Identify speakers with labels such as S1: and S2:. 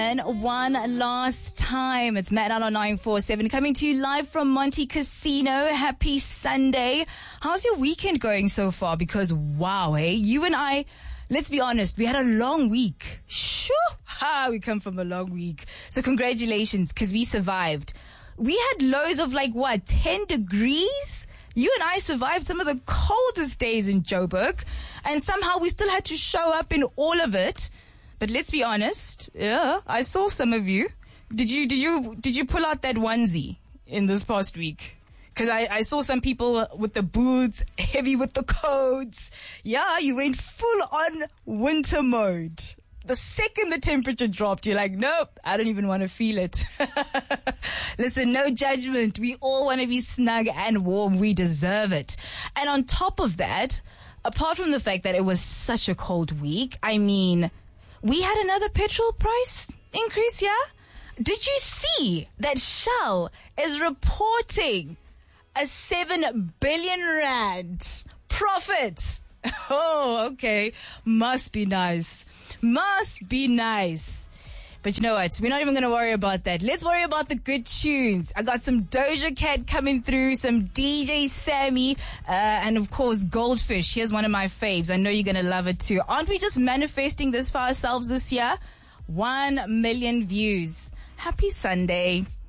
S1: And one last time, it's Matt on 947 coming to you live from Monte Casino. Happy Sunday. How's your weekend going so far? Because wow, hey, you and I, let's be honest, we had a long week. Shoo! We come from a long week. So congratulations, because we survived. We had lows of 10 degrees? You and I survived some of the coldest days in Joburg, and somehow we still had to show up in all of it. But let's be honest, yeah, I saw some of you. Did you pull out that onesie in this past week? Because I saw some people with the boots, heavy with the coats. Yeah, you went full on winter mode. The second the temperature dropped, you're like, nope, I don't even want to feel it. Listen, no judgment. We all want to be snug and warm. We deserve it. And on top of that, apart from the fact that it was such a cold week, I mean, we had another petrol price increase, yeah? Did you see that Shell is reporting a 7 billion rand profit? Oh, okay. Must be nice. Must be nice. But you know what? We're not even going to worry about that. Let's worry about the good tunes. I got some Doja Cat coming through, some DJ Sammy, and of course Goldfish. Here's one of my faves. I know you're going to love it too. Aren't we just manifesting this for ourselves this year? 1 million views. Happy Sunday.